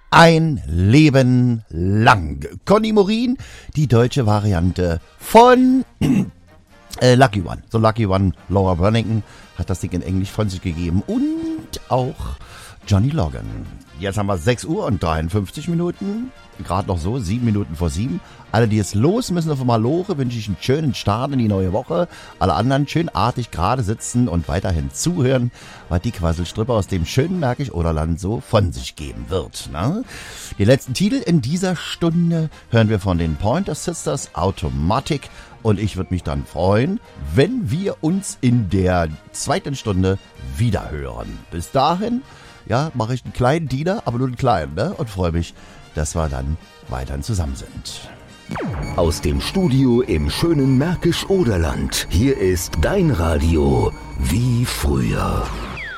Ein Leben lang. Conny Morin, die deutsche Variante von Lucky One. So Lucky One, Laura Branigan hat das Ding in Englisch von sich gegeben. Und auch Johnny Logan. Jetzt haben wir 6 Uhr und 53 Minuten. Gerade noch so, 7 Minuten vor 7. Alle, die jetzt los müssen auf Malore, wünsche ich einen schönen Start in die neue Woche. Alle anderen schön artig gerade sitzen und weiterhin zuhören, was die Quasselstrippe aus dem schönen Märkisch-Oderland so von sich geben wird. Ne? Die letzten Titel in dieser Stunde hören wir von den Pointer Sisters, Automatic. Und ich würde mich dann freuen, wenn wir uns in der zweiten Stunde wieder hören. Bis dahin, ja, mache ich einen kleinen Diener, aber nur einen kleinen, ne? Und freue mich, dass wir dann weiterhin zusammen sind. Aus dem Studio im schönen Märkisch-Oderland. Hier ist dein Radio wie früher.